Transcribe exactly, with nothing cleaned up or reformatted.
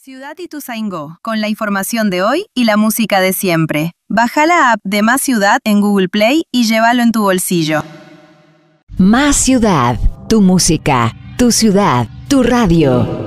Ciudad Ituzaingó, con la información de hoy y la música de siempre. Baja la app de Más Ciudad en Google Play y llévalo en tu bolsillo. Más Ciudad, tu música, tu ciudad, tu radio.